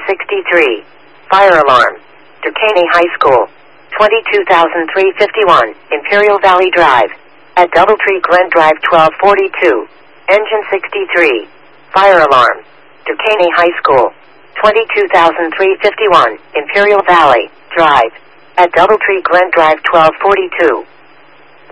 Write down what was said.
63. Fire alarm. Duquesne High School. 22,351, Imperial Valley Drive. At Doubletree Glen Drive 1242. Engine 63. Fire alarm. Duquesne High School. 22,351, Imperial Valley Drive. At Doubletree Glen Drive 1242.